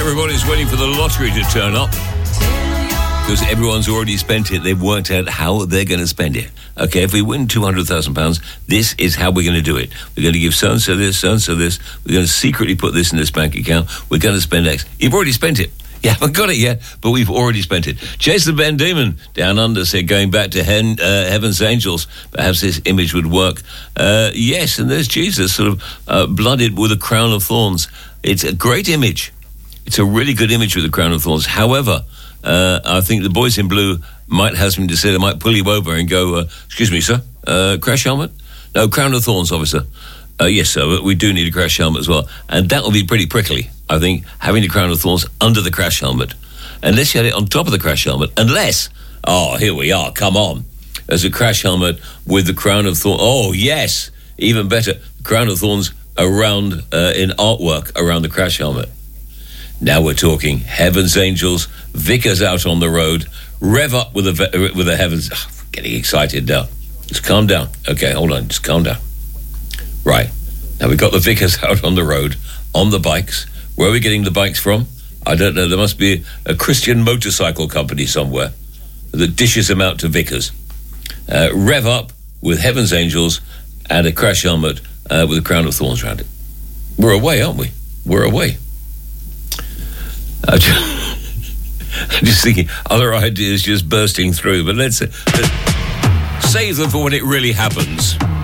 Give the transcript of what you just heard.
everybody's waiting for the lottery to turn up. Because everyone's already spent it. They've worked out how they're going to spend it. Okay, if we win £200,000, this is how we're going to do it. We're going to give so-and-so this, so-and-so this. We're going to secretly put this in this bank account. We're going to spend X. You've already spent it. You haven't got it yet, but we've already spent it. Jason Van Diemen, down under, said going back to Heaven's Angels, perhaps this image would work. Yes, and there's Jesus sort of blooded with a crown of thorns. It's a great image. It's a really good image with a crown of thorns. However, I think the boys in blue might have something to say. They might pull you over and go, excuse me, sir, crash helmet? No, crown of thorns, officer. Yes, sir, but we do need a crash helmet as well. And that will be pretty prickly, I think, having the crown of thorns under the crash helmet. Unless you had it on top of the crash helmet. Unless, here we are, come on. There's a crash helmet with the crown of thorns. Oh, yes, even better. Crown of thorns around, in artwork around the crash helmet. Now we're talking. Heaven's Angels, Vickers out on the road. Rev up with the Heavens. I'm getting excited now. Just calm down. Okay, hold on. Just calm down. Right. Now we've got the Vickers out on the road, on the bikes. Where are we getting the bikes from? I don't know. There must be a Christian motorcycle company somewhere that dishes them out to Vickers. Rev up with Heaven's Angels and a crash helmet with a crown of thorns around it. We're away, aren't we? We're away. I'm just thinking, other ideas just bursting through, but let's save them for when it really happens.